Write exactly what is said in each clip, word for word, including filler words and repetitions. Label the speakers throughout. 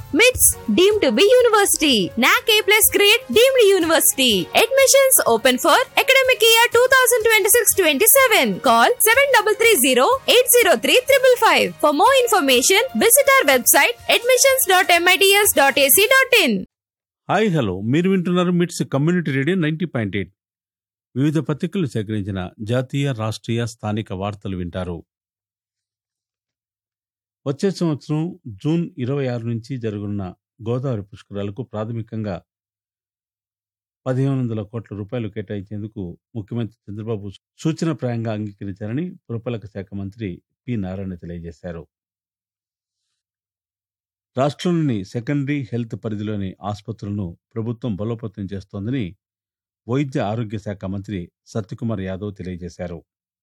Speaker 1: MITS deemed to be university. N A C A plus grade deemed university. Admissions open for academic year twenty twenty-six twenty-seven. Call seven three three zero eight zero three five five. For more information, visit our website admissions dot mits dot a c dot in.
Speaker 2: Hi hello, మీరు వింటున్నారు మిట్స్ community radio ninety point eight. వివిధ పత్రికలు సేకరించిన జాతీయ, రాష్ట్రీయ, స్థానిక వార్తలు వింటారు. వచ్చే సంవత్సరం జూన్ ఇరవై ఆరు నుంచి జరగనున్న గోదావరి పుష్కరాలకు ప్రాథమికంగా పదిహేను వందల కోట్ల రూపాయలు కేటాయించేందుకు ముఖ్యమంత్రి చంద్రబాబు సూచనప్రాయంగా అంగీకరించారని పురపాలక శాఖ మంత్రి పి నారాయణ తెలియజేశారు. రాష్ట్రంలోని సెకండరీ హెల్త్ పరిధిలోని ఆసుపత్రులను ప్రభుత్వం బలోపేతం చేస్తోందని వైద్య ఆరోగ్య శాఖ మంత్రి సత్యకుమార్ యాదవ్ తెలియజేశారు.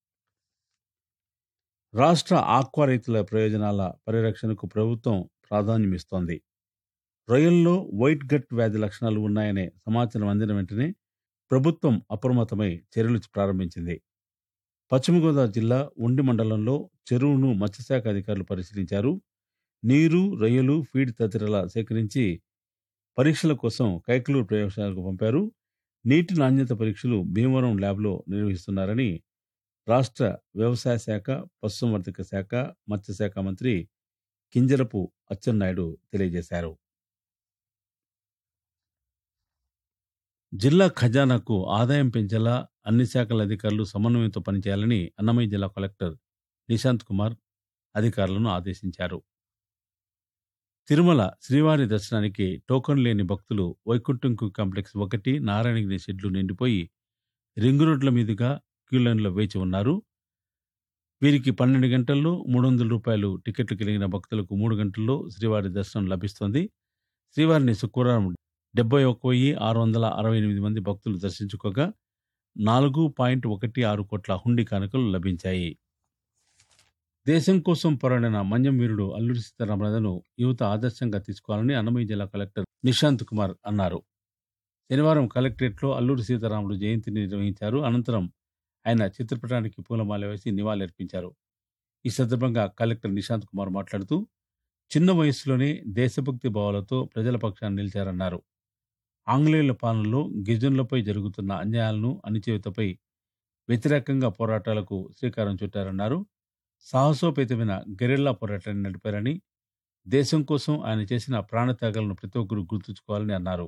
Speaker 2: రాష్ట్ర ఆక్వా రైతుల ప్రయోజనాల పరిరక్షణకు ప్రభుత్వం ప్రాధాన్యమిస్తోంది. రొయ్యల్లో వైట్ గట్ వ్యాధి లక్షణాలు ఉన్నాయనే సమాచారం అందిన వెంటనే ప్రభుత్వం అప్రమత్తమై చర్యలు ప్రారంభించింది. పశ్చిమ గోదావరి జిల్లా ఉండి మండలంలో చెరువును మత్స్యశాఖ అధికారులు పరిశీలించారు. నీరు, రొయ్యలు, ఫీడ్ తదితరాల సేకరించి పరీక్షల కోసం కైకలూరు ప్రయోగశాలకు పంపారు. నీటి నాణ్యత పరీక్షలు భీమవరం ల్యాబ్లో నిర్వహిస్తున్నారని రాష్ట్ర వ్యవసాయ శాఖ, పశుసంవర్ధక శాఖ, మత్స్యశాఖ మంత్రి కింజరపు అచ్చెన్నాయుడు తెలియజేశారు. జిల్లా ఖజానాకు ఆదాయం పెంచేలా అన్ని శాఖల అధికారులు సమన్వయంతో పనిచేయాలని అన్నమయ్య జిల్లా కలెక్టర్ నిశాంత్ కుమార్ అధికారులను ఆదేశించారు. తిరుమల శ్రీవారి దర్శనానికి టోకన్ లేని భక్తులు వైకుంఠం క్యూ కాంప్లెక్స్ ఒకటి, నారాయణగిరి షెడ్లు నిండిపోయి రింగు రోడ్ల మీదుగా క్యూ లైన్లో వేచి ఉన్నారు. వీరికి పన్నెండు గంటల్లో మూడు వందల రూపాయలు టికెట్లు కలిగిన భక్తులకు మూడు గంటల్లో శ్రీవారి దర్శనం లభిస్తోంది. శ్రీవారిని శుక్రవారం డెబ్బై ఒక వెయ్యి ఆరు వందల అరవై ఎనిమిది మంది భక్తులు దర్శించుకోగా నాలుగు పాయింట్ ఒకటి ఆరు కోట్ల హుండీ కానుకలు లభించాయి. దేశం కోసం పోరాడిన మన్యం వీరుడు అల్లూరి సీతారామరాజును యువత ఆదర్శంగా తీసుకోవాలని అన్నమయ్య జిల్లా కలెక్టర్ నిశాంత్ కుమార్ అన్నారు. శనివారం కలెక్టరేట్లో అల్లూరి సీతారాముడు జయంతిని నిర్వహించారు. అనంతరం ఆయన చిత్రపటానికి పూలమాల వేసి నివాళులర్పించారు. ఈ సందర్భంగా కలెక్టర్ నిశాంత్ కుమార్ మాట్లాడుతూ చిన్న వయస్సులోనే దేశభక్తి భావాలతో ప్రజల పక్షాన్ని నిలిచారన్నారు. ఆంగ్లేయుల పాలనలో గిరిజనులపై జరుగుతున్న అన్యాయాలను, అణిచివేతపై వ్యతిరేకంగా పోరాటాలకు శ్రీకారం చుట్టారన్నారు. సాహసోపేతమైన గెరిల్లా పోరాటాన్ని నడిపారని, దేశం కోసం ఆయన చేసిన ప్రాణత్యాగాలను ప్రతి ఒక్కరూ గుర్తుంచుకోవాలని అన్నారు.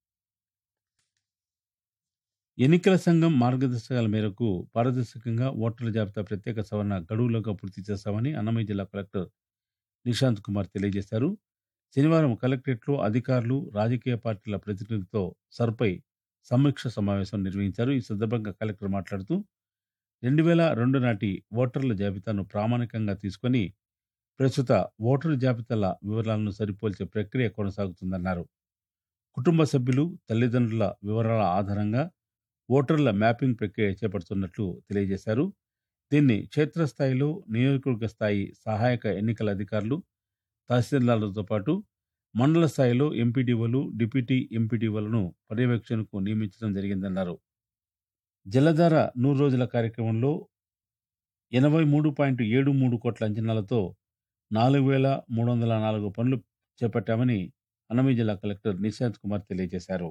Speaker 2: ఎన్నికల సంఘం మార్గదర్శకాల మేరకు పారదర్శకంగా ఓటర్ల జాబితా ప్రత్యేక సవరణ గడువులోగా పూర్తి చేస్తామని అన్నమయ్య జిల్లా కలెక్టర్ నిశాంత్ కుమార్ తెలియజేశారు. శనివారం కలెక్టరేట్లో అధికారులు, రాజకీయ పార్టీల ప్రతినిధులతో సర్పై సమీక్ష సమావేశం నిర్వహించారు. ఈ సందర్భంగా కలెక్టర్ మాట్లాడుతూ రెండు వేల రెండు నాటి ఓటర్ల జాబితాను ప్రామాణికంగా తీసుకొని ప్రస్తుత ఓటరు జాబితాల వివరాలను సరిపోల్చే ప్రక్రియ కొనసాగుతుందన్నారు. కుటుంబ సభ్యులు, తల్లిదండ్రుల వివరాల ఆధారంగా ఓటర్ల మ్యాపింగ్ ప్రక్రియ చేపడుతున్నట్లు తెలియజేశారు. దీన్ని క్షేత్రస్థాయిలో నియోజకవర్గ స్థాయి సహాయక ఎన్నికల అధికారులు, తహసీల్దార్లతో పాటు మండల స్థాయిలో ఎంపీడీఓలు, డిప్యూటీ ఎంపీడీఓలను పర్యవేక్షణకు నియమించడం జరిగిందన్నారు. జలధార నూరు రోజుల కార్యక్రమంలో ఎనభై మూడు పాయింట్ ఏడు మూడు కోట్ల అంచనాలతో నాలుగు వేల మూడు వందల నాలుగు పనులు చేపట్టామని అన్నమయ్య జిల్లా కలెక్టర్ నిశాంత్ కుమార్ తెలియజేశారు.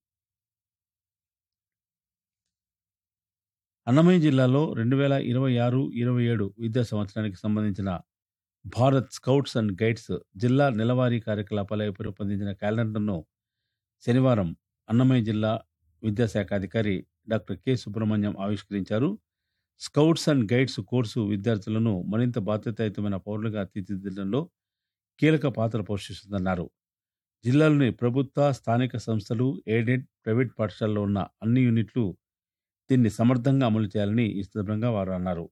Speaker 2: అన్నమయ్య జిల్లాలో రెండు వేల ఇరవై ఆరు ఇరవై ఏడు విద్యా సంవత్సరానికి సంబంధించిన భారత్ స్కౌట్స్ అండ్ గైడ్స్ జిల్లా నెలవారీ కార్యకలాపాలపై రూపొందించిన క్యాలెండర్ను శనివారం అన్నమయ్య జిల్లా విద్యాశాఖ అధికారి డాక్టర్ కె సుబ్రహ్మణ్యం ఆవిష్కరించారు. స్కౌట్స్ అండ్ గైడ్స్ కోర్సు విద్యార్థులను మరింత బాధ్యతాయుతమైన పౌరులుగా తీర్చిదిద్దడంలో కీలక పాత్ర పోషిస్తుందన్నారు. జిల్లాలోని ప్రభుత్వ, స్థానిక సంస్థలు, ఎయిడెడ్, ప్రైవేట్ పాఠశాలలో ఉన్న అన్ని యూనిట్లు దీన్ని సమర్థంగా అమలు చేయాలని ఈ సందర్భంగా వారు అన్నారు.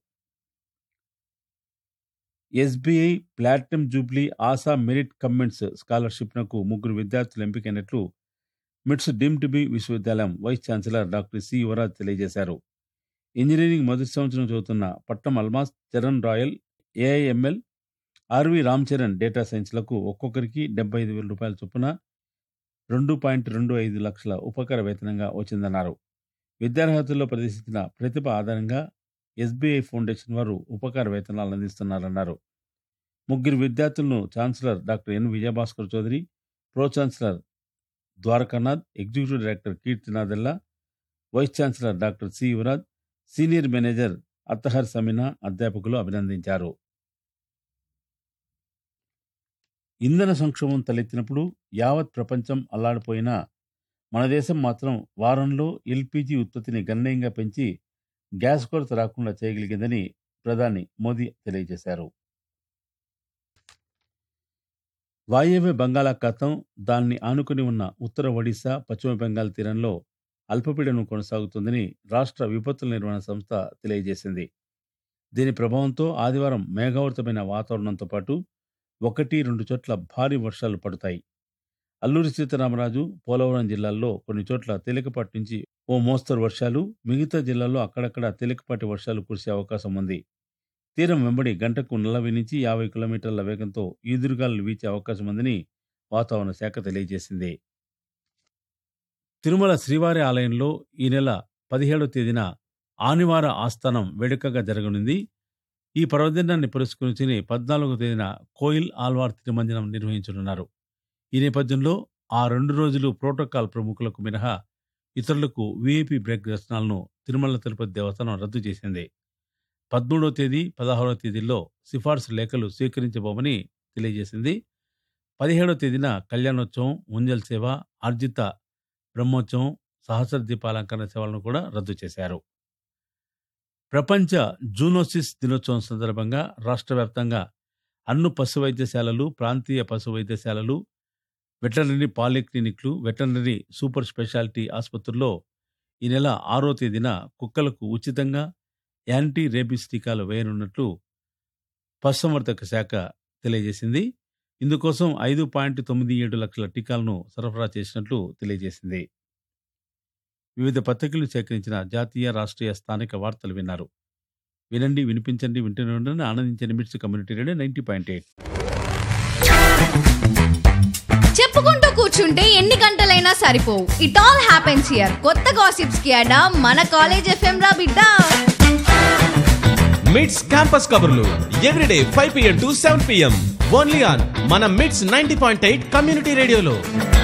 Speaker 2: SBI platinum Jubilee ASHA merit comments స్కాలర్షిప్నకు ముగ్గురు విద్యార్థులు ఎంపికైనట్లు మిట్స్ డీమ్డ్ బి విశ్వవిద్యాలయం vice chancellor doctor C Yuvraj తెలియజేశారు. ఇంజనీరింగ్ మొదటి సంవత్సరం చదువుతున్న పట్టం అల్మాస్, Charan royal AIML, RV Ram Charan data సైన్స్లకు ఒక్కొక్కరికి డెబ్బై ఐదు వేల రూపాయల చొప్పున రెండు పాయింట్ రెండు ఐదు లక్షల ఉపకార వేతనంగా వచ్చిందన్నారు. విద్యార్హతల్లో ప్రదర్శించిన ప్రతిభ ఆధారంగా ఎస్బీఐ ఫౌండేషన్ వారు ఉపకార వేతనాలు అందిస్తున్నారన్నారు. ముగ్గురు విద్యార్థులను chancellor doctor N Vijayabhaskar Chowdary, pro chancellor Dwarakanath, executive director కీర్తినాథెల్లా, vice chancellor doctor C Yuvraj, senior manager అత్తహర్ Sameena అధ్యాపకులు అభినందించారు. ఇంధన సంక్షోభం తలెత్తినప్పుడు యావత్ ప్రపంచం అల్లాడిపోయినా మన దేశం మాత్రం వారంలో ఎల్పీజీ ఉత్పత్తిని గణనీయంగా పెంచి గ్యాస్ కొరత రాకుండా చేయగలిగిందని ప్రధాని మోదీ తెలియజేశారు. వాయవ్య బంగాళాఖాతం, దాన్ని ఆనుకుని ఉన్న ఉత్తర ఒడిశా, పశ్చిమ బెంగాల్ తీరంలో అల్పపీడనం కొనసాగుతుందని రాష్ట్ర విపత్తుల నిర్వహణ సంస్థ తెలియజేసింది. దీని ప్రభావంతో ఆదివారం మేఘావృతమైన వాతావరణంతో పాటు ఒకటి రెండు చోట్ల భారీ వర్షాలు పడతాయి. అల్లూరి సీతారామరాజు, పోలవరం జిల్లాల్లో కొన్ని చోట్ల తేలికపాటి నుంచి ఓ మోస్తరు వర్షాలు, మిగతా జిల్లాల్లో అక్కడక్కడ తేలికపాటి వర్షాలు కురిసే అవకాశం ఉంది. తీరం వెంబడి గంటకు నలభై నుంచి యాభై కిలోమీటర్ల వేగంతో ఈదురుగాలులు వీచే అవకాశం ఉందని వాతావరణ శాఖ తెలియజేసింది. తిరుమల శ్రీవారి ఆలయంలో ఈ నెల పదిహేడవ తేదీన ఆనివార ఆస్థానం వేడుకగా జరగనుంది. ఈ పర్వదినాన్ని పురస్కరించుకుని పద్నాలుగవ తేదీన కోయిల్ ఆల్వార్ తిరుమంజనం నిర్వహించనున్నారు. ఈ నేపథ్యంలో ఆ రెండు రోజులు ప్రోటోకాల్ ప్రముఖులకు మినహా ఇతరులకు వీఐపీ బ్రేక్ దర్శనాలను తిరుమల తిరుపతి దేవస్థానం రద్దు చేసింది. పదమూడవ తేదీ, పదహారవ తేదీల్లో సిఫార్సు లేఖలు స్వీకరించబోమని తెలియజేసింది. పదిహేడవ తేదీన కళ్యాణోత్సవం, ఉంజల్ సేవ, ఆర్జిత బ్రహ్మోత్సవం, సహస్ర దీపాలంకరణ సేవలను కూడా రద్దు చేశారు. ప్రపంచ జూనోసిస్ దినోత్సవం సందర్భంగా రాష్ట్ర వ్యాప్తంగా అన్ని పశు వైద్యశాలలు, ప్రాంతీయ పశు వైద్యశాలలు, వెటర్నరీ పాలిక్లినిక్లు, వెటర్నరీ సూపర్ స్పెషాలిటీ ఆసుపత్రుల్లో ఈ నెల ఆరో తేదీన కుక్కలకు ఉచితంగా యాంటీ రేబీస్ టీకాలు వేయనున్నట్లు పశుసంవర్ధక శాఖ తెలియజేసింది. ఇందుకోసం ఐదు పాయింట్ తొమ్మిది ఏడు లక్షల టీకాలను సరఫరా చేసినట్లు తెలియజేసింది. వివిధ పత్రికలు సేకరించిన జాతీయ, రాష్ట్రీయ, స్థానిక వార్తలు విన్నారు. వినండి, వినిపించండి, వింటూనే ఉండండి, ఆనందించండి. మిట్స్ community radio ninety point eight.
Speaker 3: చెప్పుకుంటూ కూర్చుంటే ఎన్ని గంటలైనా సరిపోవు. It all happens here. కొత్త గాసిప్స్ కి అడా మన కాలేజ్ ఎఫ్ఎం రా బిడ్డ.
Speaker 4: మిట్స్ క్యాంపస్ కబుర్లు everyday five PM to seven PM only on మన మిట్స్ నైంటీ పాయింట్ ఎయిట్ కమ్యూనిటీ రేడియోలో.